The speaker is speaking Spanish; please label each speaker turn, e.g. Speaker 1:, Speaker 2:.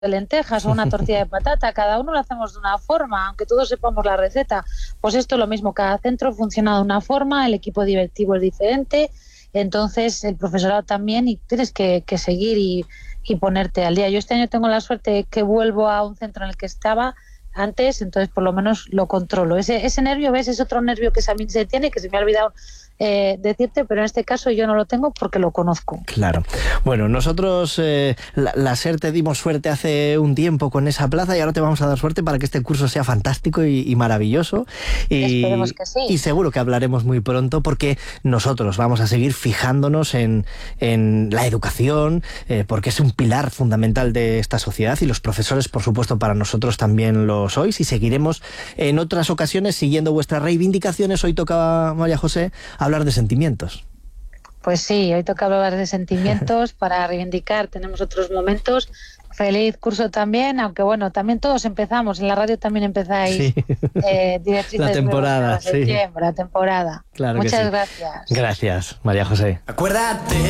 Speaker 1: de lentejas o una tortilla de patata, cada uno lo hacemos de una forma, aunque todos sepamos la receta. Pues esto es lo mismo, cada centro funciona de una forma, el equipo directivo es diferente, entonces el profesorado también, y tienes que seguir y ponerte al día. Yo este año tengo la suerte que vuelvo a un centro en el que estaba antes, entonces por lo menos lo controlo. Ese nervio, ¿ves? Es otro nervio que también se tiene, que se me ha olvidado decirte, pero en este caso yo no lo tengo porque lo conozco.
Speaker 2: Claro. Bueno, nosotros la SER te dimos suerte hace un tiempo con esa plaza y ahora te vamos a dar suerte para que este curso sea fantástico y maravilloso.
Speaker 1: Esperemos que sí.
Speaker 2: Y seguro que hablaremos muy pronto porque nosotros vamos a seguir fijándonos en la educación, porque es un pilar fundamental de esta sociedad y los profesores, por supuesto, para nosotros también lo sois, y seguiremos en otras ocasiones siguiendo vuestras reivindicaciones. Hoy tocaba, María José, hablar de sentimientos.
Speaker 1: Pues sí, hoy toca hablar de sentimientos para reivindicar, tenemos otros momentos. Feliz curso también, aunque bueno, también todos empezamos, en la radio también empezáis,
Speaker 2: sí.
Speaker 1: Directrices
Speaker 2: la temporada,
Speaker 1: de septiembre, la temporada.
Speaker 2: Claro.
Speaker 1: Muchas
Speaker 2: que sí.
Speaker 1: gracias.
Speaker 2: Gracias, María José.
Speaker 3: Acuérdate